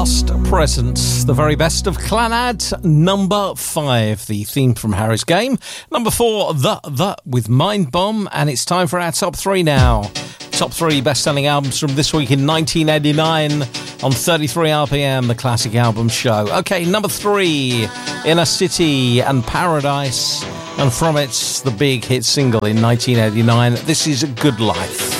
Past, present, the very best of Clannad. Number 5, the theme from Harry's Game. Number 4, The with Mind Bomb. And it's time for our top 3 now. Top 3 best-selling albums from this week in 1989 on 33 RPM, the Classic Album Show. Okay, number 3, Inner City and Paradise. And from it, the big hit single in 1989, This Is a Good Life.